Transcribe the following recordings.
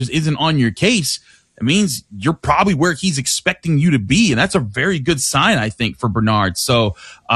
isn't on your case, it means you're probably where he's expecting you to be. And that's a very good sign, I think, for Bernard. So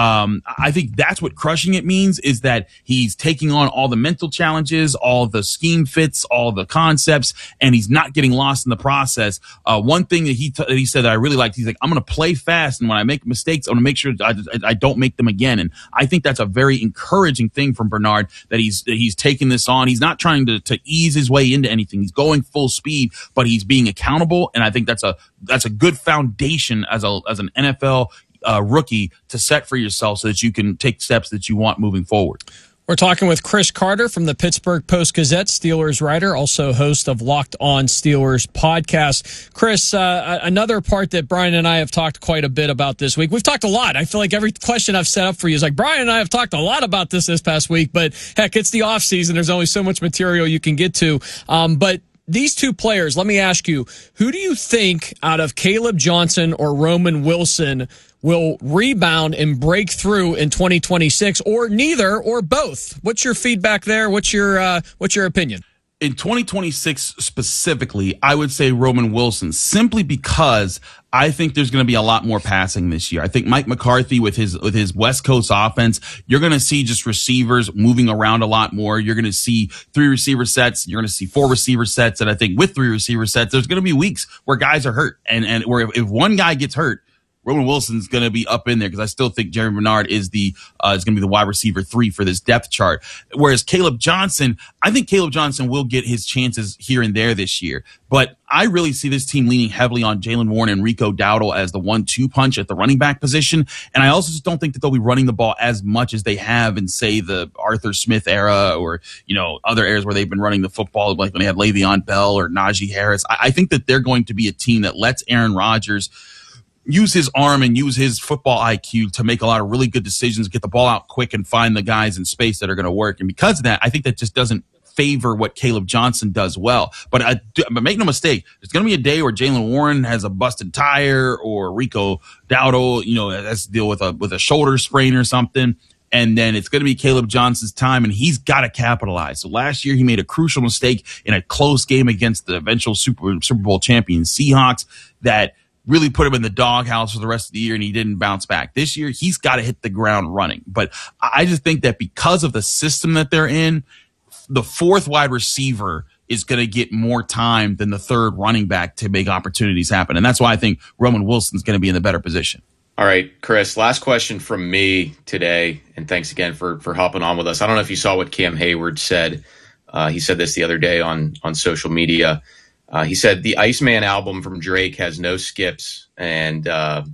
I think that's what crushing it means, is that he's taking on all the mental challenges, all the scheme fits, all the concepts, and he's not getting lost in the process. One thing that he said that I really liked, he's like, I'm going to play fast, and when I make mistakes, I'm going to make sure I don't make them again. And I think that's a very encouraging thing from Bernard, that he's taking this on. He's not trying to ease his way into anything. He's going full speed, but he's being accountable. And I think that's a good foundation as an NFL rookie to set for yourself, so that you can take steps that you want moving forward. We're talking with Chris Carter from the Pittsburgh Post-Gazette, Steelers writer, also host of Locked On Steelers podcast. Chris, another part that Brian and I have talked quite a bit about this week. We've talked a lot. I feel like every question I've set up for you is like, Brian and I have talked a lot about this past week, but heck, it's the off season. There's only so much material you can get to. But these two players, let me ask you, who do you think out of Caleb Johnson or Roman Wilson will rebound and break through in 2026, or neither, or both? What's your feedback there? What's your opinion? In 2026 specifically, I would say Roman Wilson, simply because I think there's going to be a lot more passing this year. I think Mike McCarthy with his West Coast offense, you're going to see just receivers moving around a lot more. You're going to see 3 receiver sets. You're going to see 4 receiver sets. And I think with 3 receiver sets, there's going to be weeks where guys are hurt. And where if one guy gets hurt, Roman Wilson's going to be up in there, because I still think Jerry Bernard is going to be the wide receiver 3 for this depth chart. Whereas Caleb Johnson, I think Caleb Johnson will get his chances here and there this year. But I really see this team leaning heavily on Jaylen Warren and Rico Dowdle as the 1-2 punch at the running back position. And I also just don't think that they'll be running the ball as much as they have in, say, the Arthur Smith era, or, other eras where they've been running the football, like when they had Le'Veon Bell or Najee Harris. I think that they're going to be a team that lets Aaron Rodgers use his arm and use his football IQ to make a lot of really good decisions, get the ball out quick, and find the guys in space that are going to work. And because of that, I think that just doesn't favor what Caleb Johnson does well. But make no mistake, there's going to be a day where Jaylen Warren has a busted tire, or Rico Dowdle, has to deal with a shoulder sprain or something. And then it's going to be Caleb Johnson's time, and he's got to capitalize. So last year he made a crucial mistake in a close game against the eventual Super Bowl champion Seahawks that really put him in the doghouse for the rest of the year, and he didn't bounce back. This year, he's got to hit the ground running. But I just think that because of the system that they're in, the 4th wide receiver is going to get more time than the 3rd running back to make opportunities happen. And that's why I think Roman Wilson's going to be in the better position. All right, Chris, last question from me today, and thanks again for hopping on with us. I don't know if you saw what Cam Hayward said. He said this the other day on social media. He said the Iceman album from Drake has no skips, and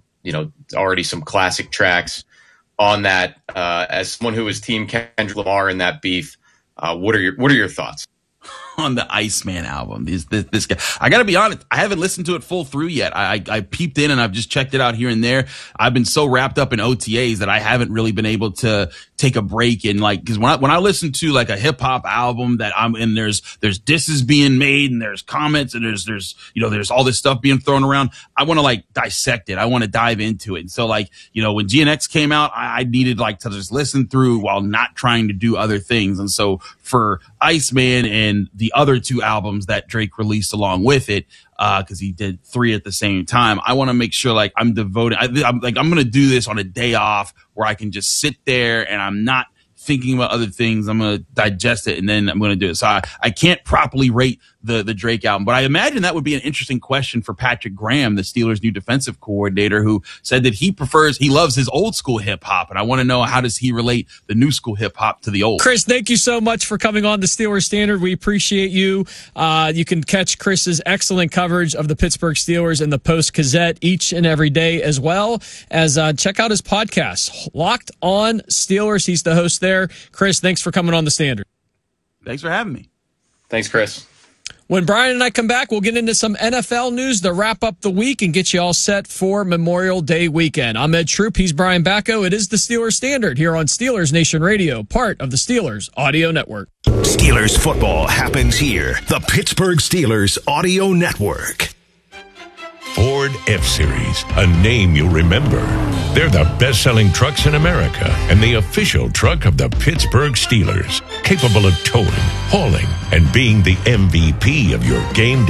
already some classic tracks on that. As someone who was Team Kendrick Lamar in that beef, what are your thoughts on the Iceman album? This guy, I got to be honest, I haven't listened to it full through yet. I peeped in and I've just checked it out here and there. I've been so wrapped up in OTAs that I haven't really been able to take a break. And because when I listen to like a hip hop album that I'm in, there's disses being made and there's comments and there's all this stuff being thrown around. I want to dissect it. I want to dive into it. And so when GNX came out, I needed to just listen through while not trying to do other things. And so for Iceman and the other 2 albums that Drake released along with it, because he did 3 at the same time, I want to make sure I'm devoted. I'm going to do this on a day off where I can just sit there and I'm not thinking about other things. I'm going to digest it and then I'm going to do it. So I can't properly rate the Drake album, but I imagine that would be an interesting question for Patrick Graham, the Steelers' new defensive coordinator, who said that he loves his old school hip hop. And I want to know, how does he relate the new school hip hop to the old? Chris, thank you so much for coming on the Steelers Standard. We appreciate you. You can catch Chris's excellent coverage of the Pittsburgh Steelers in the Post-Gazette each and every day, as well as check out his podcast, Locked On Steelers. He's the host there. Chris, thanks for coming on the Standard. Thanks for having me. Thanks, Chris. When Brian and I come back, we'll get into some NFL news to wrap up the week and get you all set for Memorial Day weekend. I'm Ed Troop. He's Brian Bacco. It is the Steelers Standard here on Steelers Nation Radio, part of the Steelers Audio Network. Steelers football happens here. The Pittsburgh Steelers Audio Network. Ford F-Series, a name you'll remember. They're the best-selling trucks in America and the official truck of the Pittsburgh Steelers, capable of towing, hauling, and being the MVP of your game day